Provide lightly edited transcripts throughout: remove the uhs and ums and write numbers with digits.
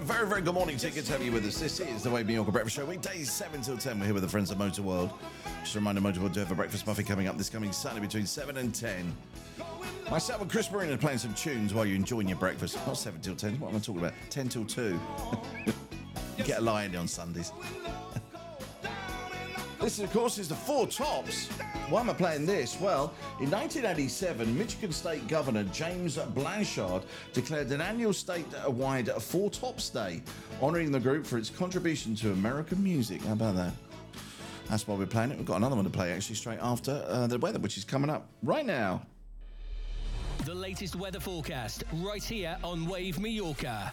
very, very good morning. Good to have you with us. This is the Wave New Yorker Breakfast Show. Weekdays 7 till 10. We're here with the friends of Motor World. Just a reminder, Motor World do have a breakfast buffet coming up this coming Saturday between 7 and 10. Myself and Chris Marina are playing some tunes while you're enjoying your breakfast. Not 7 till 10. What am I talking about? 10 till 2. You get a lie in on Sundays. This, of course, is the Four Tops. Why am I playing this? Well, in 1987, Michigan State Governor James Blanchard declared an annual statewide Four Tops Day, honouring the group for its contribution to American music. How about that? That's why we're playing it. We've got another one to play, actually, straight after the weather, which is coming up right now. The latest weather forecast, right here on Wave Mallorca.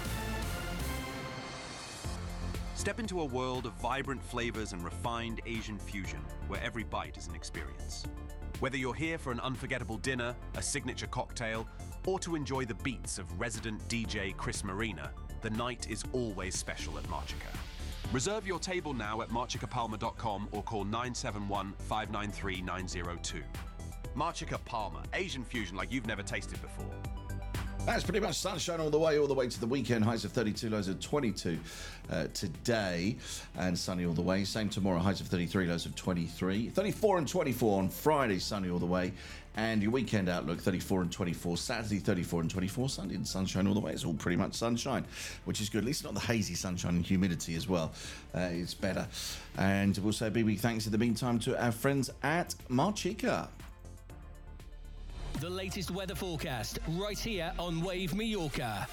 Step into a world of vibrant flavors and refined Asian fusion, where every bite is an experience. Whether you're here for an unforgettable dinner, a signature cocktail, or to enjoy the beats of resident DJ Chris Marina, the night is always special at Marchica. Reserve your table now at marchicapalma.com or call 971-593-902. Marchica Palma, Asian fusion like you've never tasted before. That's pretty much sunshine all the way to the weekend. Highs of 32, lows of 22 today, and sunny all the way. Same tomorrow, highs of 33, lows of 23. 34 and 24 on Friday, sunny all the way. And your weekend outlook, 34 and 24. Saturday, 34 and 24. Sunday and sunshine all the way. It's all pretty much sunshine, which is good. At least not the hazy sunshine and humidity as well. It's better. And we'll say a big thanks in the meantime to our friends at Marchica. The latest weather forecast, right here on Wave Mallorca.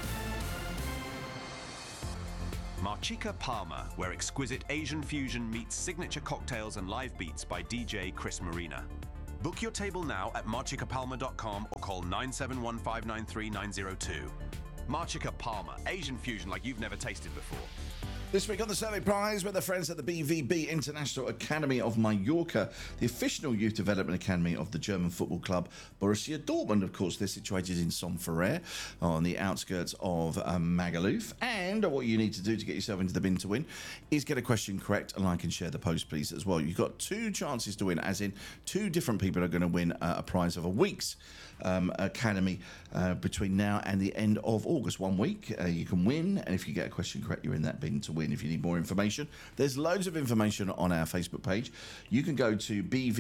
Marchica Palma, where exquisite Asian fusion meets signature cocktails and live beats by DJ Chris Marina. Book your table now at marchicapalma.com or call 971-593-902. Marchica Palma, Asian fusion like you've never tasted before. This week on the Survey Prize, we're the friends at the BVB International Academy of Mallorca, the official youth development academy of the German football club Borussia Dortmund. Of course, they're situated in Somferrer on the outskirts of Magaluf. And what you need to do to get yourself into the bin to win is get a question correct and like and share the post, please, as well. You've got two chances to win, as in two different people are going to win a prize of a week's academy between now and the end of August. 1 week you can win, and if you get a question correct, you're in that bin to win. If you need more information, there's loads of information on our Facebook page. You can go to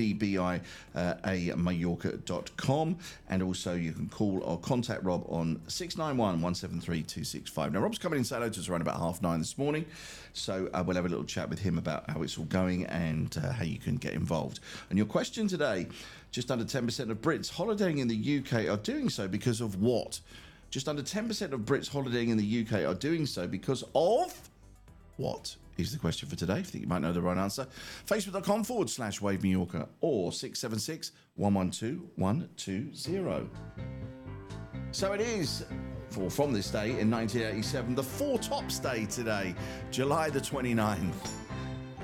bvbiamallorca.com, and also you can call or contact Rob on 691 173 265. Now, Rob's coming in to say hello to us around about 9:30 this morning, so we'll have a little chat with him about how it's all going and how you can get involved. And your question today: just under 10% of Brits holidaying in the UK are doing so because of what? Just under 10% of Brits holidaying in the UK are doing so because of what is the question for today? If you think you might know the right answer, facebook.com/Wave Mallorca or 676 112 120. So it is, from this day in 1987, the Four Tops Day today, July the 29th.